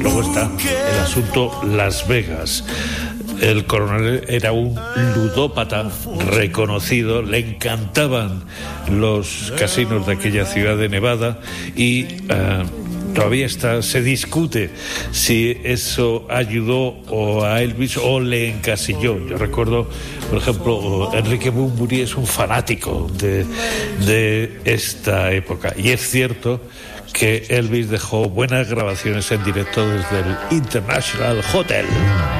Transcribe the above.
luego está el asunto Las Vegas. El coronel era un ludópata reconocido, le encantaban los casinos de aquella ciudad de Nevada y todavía se discute si eso ayudó o a Elvis o le encasilló. Yo recuerdo, por ejemplo, Enrique Bunbury es un fanático de esta época, y es cierto que Elvis dejó buenas grabaciones en directo desde el International Hotel.